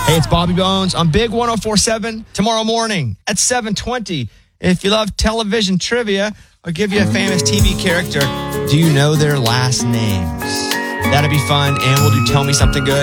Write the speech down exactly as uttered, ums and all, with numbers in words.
Hey, it's Bobby Bones on Big one oh four seven tomorrow morning at seven twenty. If you love television trivia, I'll give you a famous T V character. Do you know their last names? That'll be fun, and we'll do Tell Me Something Good.